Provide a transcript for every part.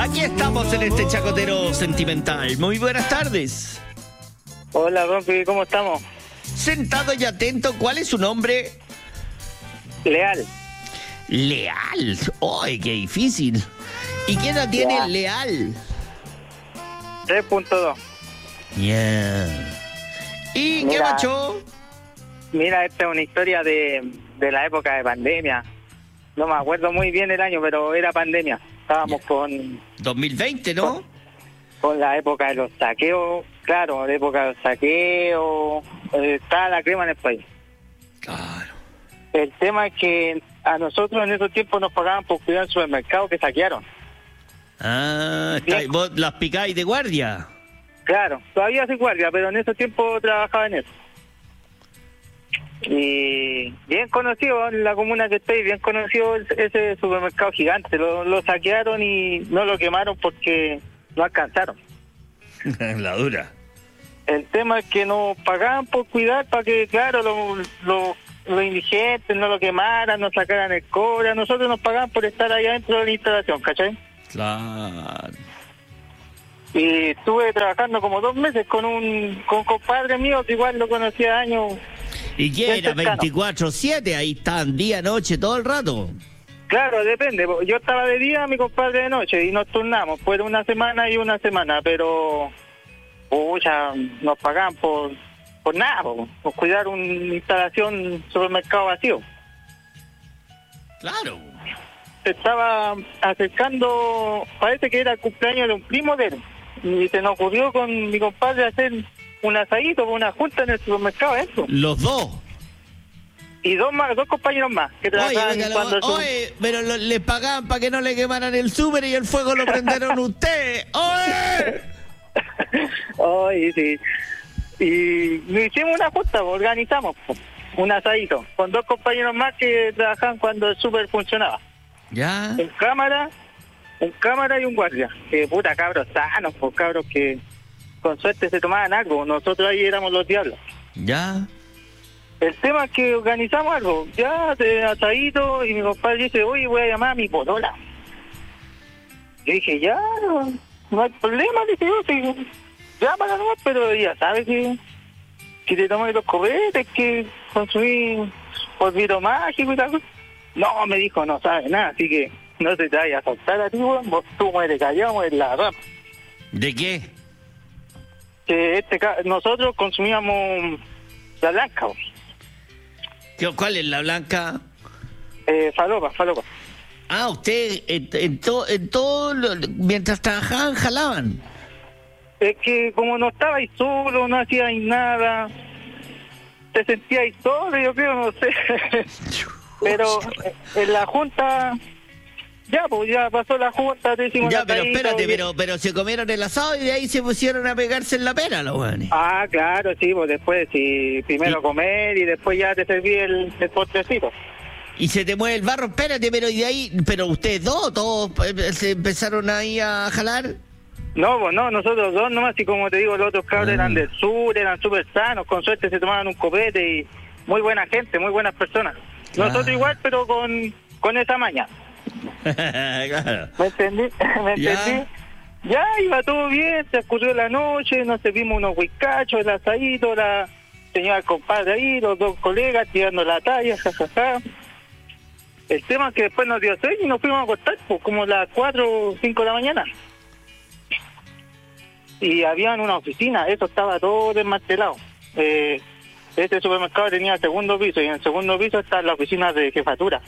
Aquí estamos en este chacotero sentimental. Muy buenas tardes. Hola, Rompi, ¿cómo estamos? Sentado y atento, ¿cuál es su nombre? Leal. Leal. ¡Ay, qué difícil! ¿Y quién la tiene Ya. Leal? 3.2. Yeah. ¿Y qué Mira. macho? Mira, esta es una historia de la época de pandemia. No me acuerdo muy bien el año, pero era pandemia. Estábamos con 2020, ¿no? la época de los saqueos. Claro, la época de los saqueos. Estaba la crema en el país. Claro. El tema es que a nosotros en esos tiempos nos pagaban por cuidar el supermercado que saquearon. Ah, Bien. vos las picáis de guardia. Claro, todavía soy guardia, pero en esos tiempos trabajaba en eso. Y bien conocido en la comuna que estoy, bien conocido ese supermercado gigante. Lo saquearon y no lo quemaron porque no alcanzaron. La dura. El tema es que nos pagaban por cuidar para que, claro, los indigentes no lo quemaran, no sacaran el cobre. A nosotros nos pagaban por estar allá dentro de la instalación, ¿cachai? Claro. Y estuve trabajando como 2 meses con un compadre mío que igual lo conocía años. ¿Y qué Bien era? cercano. 24/7, ahí están, día, noche, todo el rato. Claro, depende. Yo estaba de día, mi compadre de noche, y nos turnamos. Fue una semana y una semana, pero ya nos pagaban por nada, por cuidar una instalación supermercado vacío. Claro. Se estaba acercando, parece que era el cumpleaños de un primo de él, y se nos ocurrió con mi compadre hacer un asadito, una junta en el supermercado, eso. Los dos. Y dos compañeros más que trabajaban Oye, pero les pagaban para que no le quemaran el súper y el fuego lo prendieron ustedes. ¡Oye! Ay, sí. Y nos hicimos una junta, organizamos un asadito con 2 compañeros más que trabajaban cuando el súper funcionaba. ¿Ya? Un cámara y un guardia. Que puta, cabros sanos, pues cabros que con suerte se tomaban algo. Nosotros ahí éramos los diablos. ¿Ya? El tema es que organizamos algo, ya de asadito, y mi compadre dice, oye, voy a llamar a mi polola. Yo dije, ya, no hay problema, dije yo, sí, llámala nomás, pero ya sabes que te tomas los cohetes, que consumí polvito mágico y tal. No, me dijo, no sabes nada, así que no se te vaya a soltar a ti, weón, vos tú mueres callado, mueres la rama. ¿De qué? Que nosotros consumíamos la blanca, weón. ¿Cuál es la blanca? Falopa. Ah, usted en todo mientras trabajaban, jalaban. Es que como no estabais solo, no hacíais nada, te sentíais solo, yo creo, no sé. Pero en la junta, ya pasó la junta, te hicimos Ya, la pero tadita, espérate, oye. pero se comieron el asado y de ahí se pusieron a pegarse en la pera los weones. Ah, claro, sí, pues después, sí, primero Sí. comer y después ya te serví el postrecito. Y se te mueve el barro, espérate, pero y de ahí, pero ustedes dos, todos se empezaron ahí a jalar. No, pues no, nosotros dos nomás, y como te digo, los otros cabros Ah. eran del sur, eran súper sanos, con suerte se tomaban un copete y muy buena gente, muy buenas personas. Nosotros Ah. igual, pero con esa maña. Claro. ¿Me entendí? Ya. Ya iba todo bien, se escurrió la noche, nos servimos unos huicachos, el asadito, la señora el compadre ahí, los 2 colegas tirando la talla, jajaja. El tema es que después nos dio sueño y nos fuimos a acostar, pues, como las 4 o 5 de la mañana. Y había una oficina, eso estaba todo desmantelado. Este supermercado tenía el 2.º piso y en el 2.º piso está la oficina de jefatura.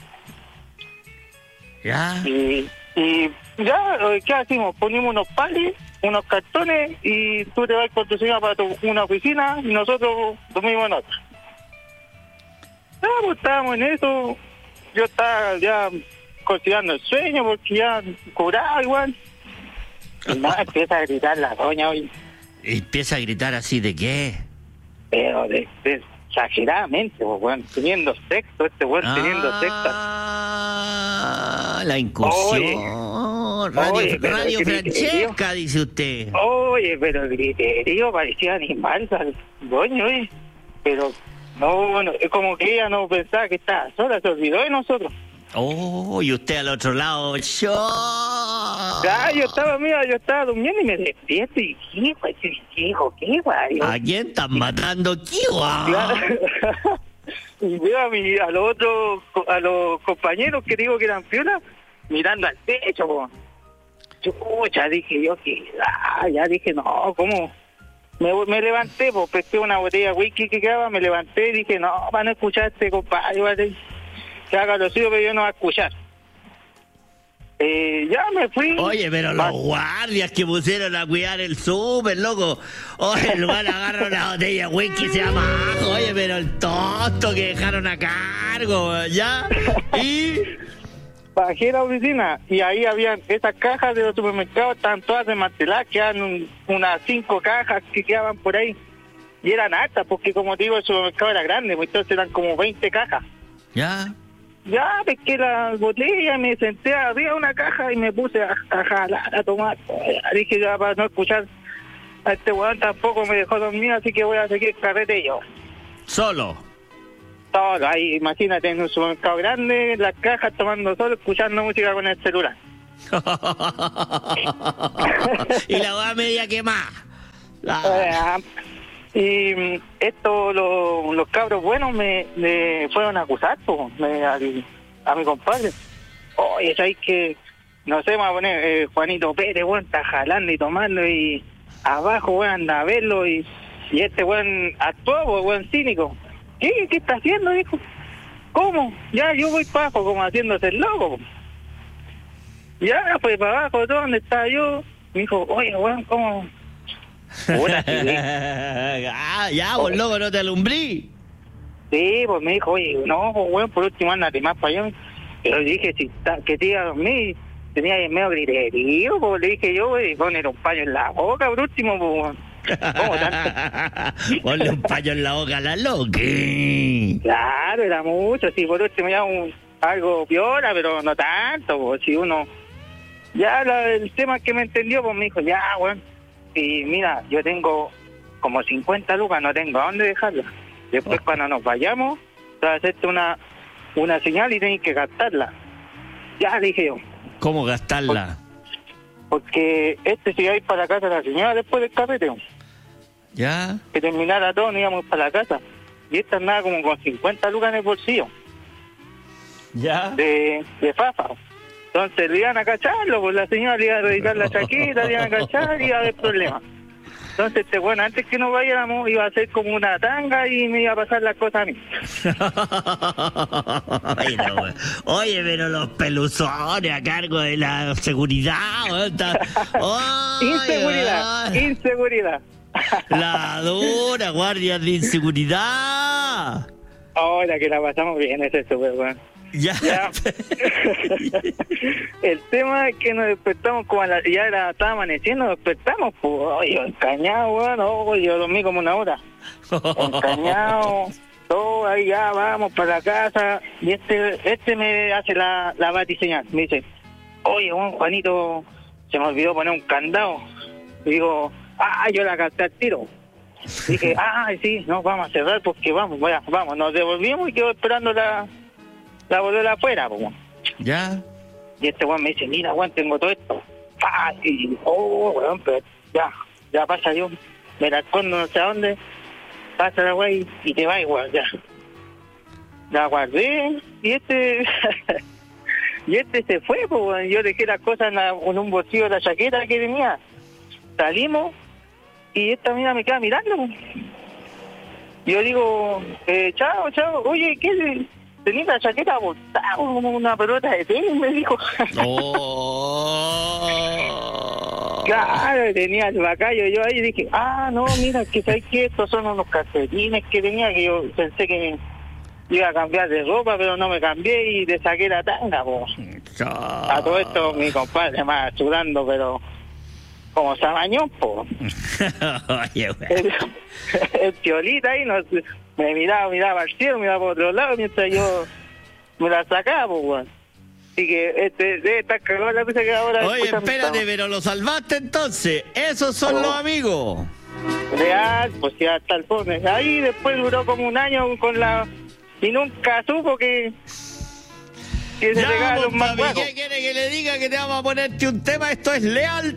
Ya. Y ya, ¿qué hacemos? Ponimos unos palis, unos cartones y tú te vas con tu señora para una oficina y nosotros dormimos en otra. Ya, pues estábamos en eso. Yo estaba ya conciliando el sueño porque ya curado igual. Y nada, empieza a gritar la doña hoy. Empieza a gritar así de qué. Pero exageradamente, pues, weón, teniendo sexo, este weón teniendo sexo. La incursión. Oye, pero Radio griterío. Francesca, dice usted. Oye, pero el griterío parecía animal, doña, oye. Pero no, es como que ella no pensaba que estaba sola, se olvidó de nosotros. Oh, y usted al otro lado, yo. Ya, yo estaba durmiendo y me despierto y ¿qué, pues? Hijo, ¿qué, guay? ¿A quién están matando, Kiwa? Claro. Y veo a los compañeros que digo que eran piolas mirando al techo, po. Chucha, dije yo que ya dije, no, ¿cómo? Me levanté, pues pesqué una botella de whisky que quedaba, me levanté y dije, no, van a escuchar a este compadre, ¿vale? Que haga lo suyo, pero yo no voy a escuchar. Ya me fui. Oye, pero los guardias que pusieron a cuidar el súper, loco. Oye, el lugar agarra una botella de whisky y se llama abajo. Oye, pero el tosto que dejaron a cargo, ¿ya? Y... bajé a la oficina y ahí habían esas cajas de los supermercados, estaban todas desmanteladas, quedaban unas 5 cajas que quedaban por ahí. Y eran altas, porque como te digo, el supermercado era grande, pues entonces eran como 20 cajas. ¿Ya? Ya pesqué la botella, me senté arriba de una caja y me puse a jalar, a tomar. Dije ya para no escuchar a este weón tampoco me dejó dormir, así que voy a seguir carrete yo. ¿Solo? Todo ahí, imagínate, en un supermercado grande, las cajas tomando sol, escuchando música con el celular. Y la va media quemada. Y esto, los cabros buenos me fueron a acusar, po, a mi compadre. Oye, ¿sabes que no sé, me va a poner Juanito Pérez, weón, está jalando y tomando y abajo, weón, anda a verlo y este weón actuó, weón, cínico. ¿Qué está haciendo, dijo? ¿Cómo? Ya, yo voy para abajo, como haciéndose el loco. Ya, pues para abajo, ¿dónde estaba yo? Me dijo, oye, weón, ¿cómo? Ya, vos loco, no te alumbrí. Sí, pues me dijo, oye, no, pues, weón, por último ándate más para allá. Pero dije, que te iba a dormir, tenía ahí medio griterío, pues le dije yo, güey, poner un paño en la boca, por último, pues. ¿Cómo tanto? Ponle un paño en la boca a la loca. Claro, era mucho, sí, por último ya algo piola, pero no tanto, pues, si uno... Ya el tema que me entendió, pues me dijo, ya, weón, y mira, yo tengo como 50 lucas, no tengo a dónde dejarla. Después cuando nos vayamos, te vas a hacerte una señal y tenés que gastarla. Ya, le dije yo. ¿Cómo gastarla? Porque se iba a ir para la casa de la señora después del carreteo. ¿Ya? Que terminara todo, nos íbamos para la casa. Y esta andaba como con 50 lucas en el bolsillo. ¿Ya? De fafa. Entonces le iban a cacharlo, pues la señora le iba a dedicar la chaqueta, le iban a cachar y iba a haber problemas. Entonces, bueno, antes que nos vayamos, iba a hacer como una tanga y me iba a pasar las cosas a mí. Ay, no, oye, pero los peluzones a cargo de la seguridad. Inseguridad. La dura, guardias de inseguridad. Ahora que la pasamos bien, ese es súper bueno. Ya. El tema es que nos despertamos como estaba amaneciendo, nos despertamos, pues, oye, encañado, bueno, yo dormí como una hora. Encañado, todo ahí ya, vamos para la casa, y este me hace la batiseñal, me dice, oye, Juanito, se me olvidó poner un candado. Y digo, yo la capté al tiro. Dije, sí, no, vamos a cerrar porque vamos, nos devolvimos y quedo esperando la volver afuera, pues. ¿Ya? Y este weón me dice, mira, weón, tengo todo esto. Y, weón, pero ya pasa yo. Me la escondo no sé a dónde. Pasa la weón y te va igual, ya. La guardé y y se fue, pues, weón. Yo dejé las cosas en un bolsillo de la chaqueta que tenía. Salimos y esta mina me queda mirando, pues. Yo digo, chao, oye, ¿qué? Tenía la chaqueta botada como una pelota de tenis, me dijo. Claro, tenía el bacayo. Yo ahí dije, no, mira, que sabes que estos son unos calcetines que tenía, que yo pensé que iba a cambiar de ropa, pero no me cambié y le saqué la tanga, po. A todo esto mi compadre más sudando, pero como sabañón, po. Oye, el piolita ahí me miraba al cielo, miraba por otro lado mientras yo me la sacaba, pues, weón. Así que debe estar cagado la pizza que ahora... Oye, espérate, pero lo salvaste entonces. Esos son los amigos. Real, pues ya hasta el fondo. Ahí después duró como un año y nunca supo que Que se Ya, regala pues, los más papi, buenos. ¿qué quiere que le diga? Que te vamos a ponerte un tema. Esto es Leal.